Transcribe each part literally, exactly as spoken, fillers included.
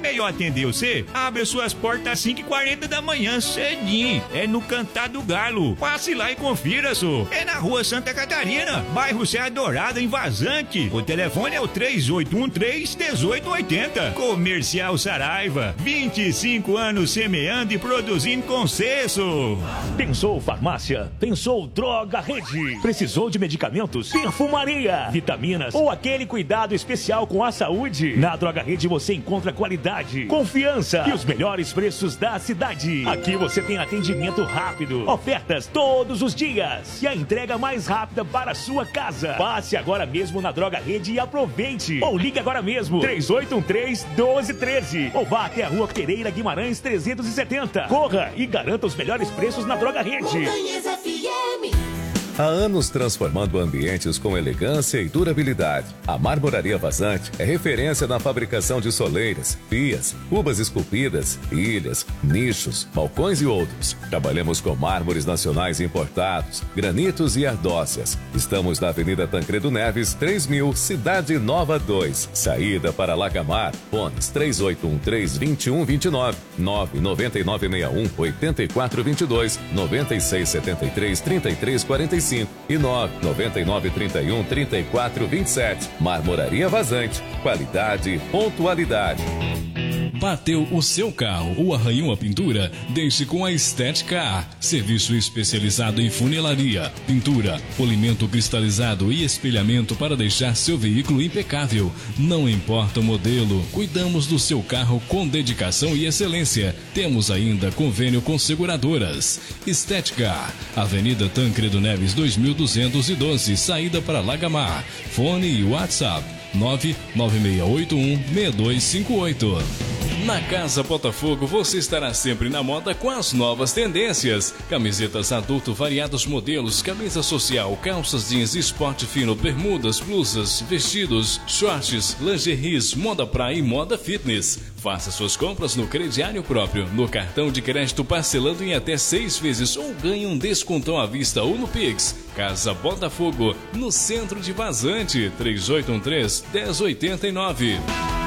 melhor atender você, abre suas portas às cinco e quarenta da manhã, cedinho. É no Cantar do Galo. Passe lá e confira, só. É na rua Santa Catarina, bairro Serra Dourada, em Vazante. O telefone é o três oito um três, um oito oito zero. Comercial Saraiva. vinte e cinco anos semeando e produzindo com sucesso. Pensou farmácia? Pensou Droga Rede? Precisou de medicamentos? Perfumaria, vitaminas ou aquele cuidado especial com a saúde? Na Droga Rede você encontra qualidade, confiança e os melhores preços da cidade. Aqui você tem atendimento rápido, ofertas todos os dias e a entrega mais rápida para a sua casa. Passe agora mesmo na Droga Rede e aproveite. Ou ligue agora mesmo, três oito um três, um dois um três. Ou vá até a Rua Pereira Guimarães trezentos e setenta. Corra e garanta os melhores preços na Droga Rede. Há anos transformando ambientes com elegância e durabilidade. A Marmoraria Vazante é referência na fabricação de soleiras, pias, cubas esculpidas, ilhas, nichos, balcões e outros. Trabalhamos com mármores nacionais importados, granitos e ardócias. Estamos na Avenida Tancredo Neves, três mil, Cidade Nova dois. Saída para Lagamar. Fones três oito um três, dois um dois nove, nove nove nove seis um, oito quatro dois dois, nove seis sete três, três três quatro cinco e nove nove nove, três um, três quatro dois sete. Marmoraria Vazante. Qualidade e pontualidade. Bateu o seu carro ou arranhou a pintura? Deixe com a Estética. Serviço especializado em funilaria, pintura, polimento cristalizado e espelhamento para deixar seu veículo impecável. Não importa o modelo, cuidamos do seu carro com dedicação e excelência. Temos ainda convênio com seguradoras. Estética. Avenida Tancredo Neves dois mil duzentos e doze, saída para Lagamar. Fone e WhatsApp nove nove seis oito um, seis dois cinco oito. Na Casa Botafogo você estará sempre na moda com as novas tendências. Camisetas adulto, variados modelos, camisa social, calças jeans, esporte fino, bermudas, blusas, vestidos, shorts, lingeries, moda praia e moda fitness. Faça suas compras no crediário próprio, no cartão de crédito parcelando em até seis vezes ou ganhe um descontão à vista ou no Pix. Casa Botafogo, no centro de Vazante, três oito um três, um zero oito nove.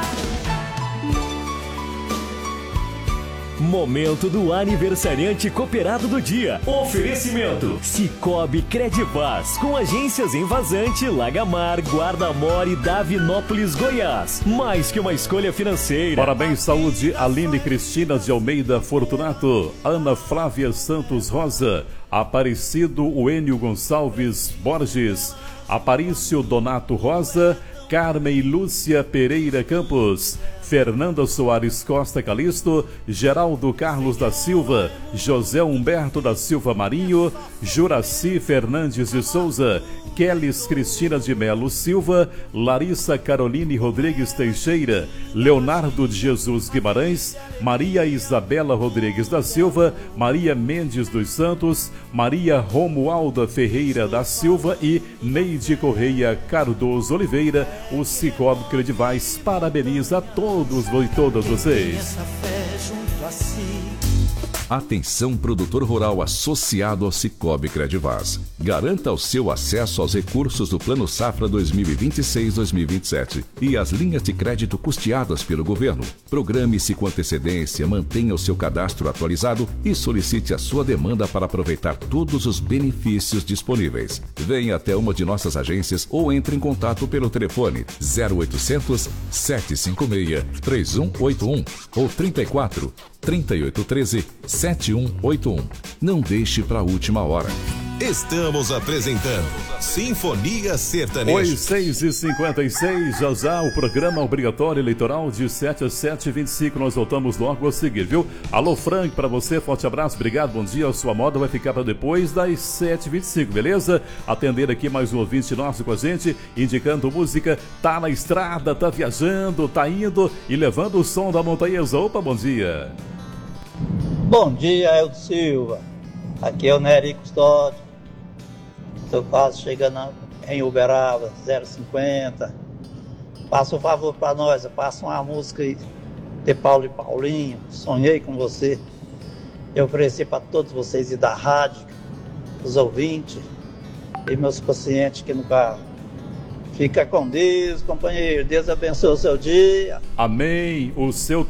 Momento do aniversariante cooperado do dia. Oferecimento Cicobi Credivaz, com agências em Vazante, Lagamar, Guarda-Mor e Davinópolis, Goiás. Mais que uma escolha financeira. Parabéns, saúde, Aline Cristina de Almeida Fortunato, Ana Flávia Santos Rosa, Aparecido Uênio Gonçalves Borges, Aparício Donato Rosa, Carmen Lúcia Pereira Campos, Fernanda Soares Costa Calisto, Geraldo Carlos da Silva, José Humberto da Silva Marinho, Juraci Fernandes de Souza, Kelis Cristina de Melo Silva, Larissa Caroline Rodrigues Teixeira, Leonardo de Jesus Guimarães, Maria Isabela Rodrigues da Silva, Maria Mendes dos Santos, Maria Romualda Ferreira da Silva e Neide Correia Cardoso Oliveira. O Cicobi Credivaz parabeniza a todos e todas vocês. Atenção, produtor rural associado ao Cicobi Credivaz. Garanta o seu acesso aos recursos do Plano Safra dois mil e vinte e seis a dois mil e vinte e sete e as linhas de crédito custeadas pelo governo. Programe-se com antecedência, mantenha o seu cadastro atualizado e solicite a sua demanda para aproveitar todos os benefícios disponíveis. Venha até uma de nossas agências ou entre em contato pelo telefone zero oitocentos, sete cinco seis, três um oito um ou trinta e quatro, trinta e oito treze, sete um oito um. Não deixe para a última hora. Estamos apresentando Sinfonia Sertaneja. Oi, seis e cinquenta e seis, já já o programa obrigatório eleitoral de sete às sete e vinte e cinco. Nós voltamos logo a seguir, viu? Alô, Frank, para você, forte abraço, obrigado, bom dia. A sua moda vai ficar para depois das sete e vinte e cinco, beleza? Atender aqui mais um ouvinte nosso com a gente, indicando música, tá na estrada, tá viajando, tá indo e levando o som da montanhesa. Opa, bom dia. Bom dia, Eldo Silva. Aqui é o Nery Custódio. Estou quase chegando em Uberaba, zero cinquenta. Passa um favor para nós, passa uma música aí de Paulo e Paulinho. Sonhei com você. Eu ofereci para todos vocês e da rádio, os ouvintes e meus pacientes aqui no carro. Fica com Deus, companheiro. Deus abençoe o seu dia. Amém. O seu